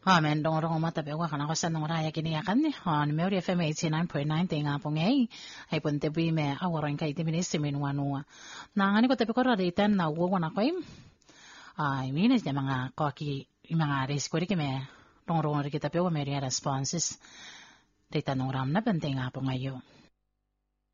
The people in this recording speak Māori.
men dong mata be wa kana ko san dong raya kini akan ni on Mary FM 89.9 tenga pongai ai pun te bi me awaran kai te minisi minwa na ngani ko te ko ra ten na wo na ko ai minis de mga koki mga risk ko ri me dong ri kita pe wa Mary responses te tanong ram na penting nga pongayo